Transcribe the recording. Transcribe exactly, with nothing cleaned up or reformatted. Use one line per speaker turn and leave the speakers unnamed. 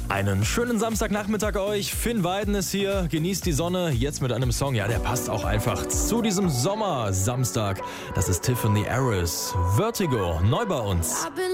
Einen schönen Samstagnachmittag euch. Finn Weiden ist hier, genießt die Sonne, jetzt mit einem Song, ja, der passt auch einfach zu diesem Sommer-Samstag. Das ist Tiffany Harris, Vertigo, neu bei uns.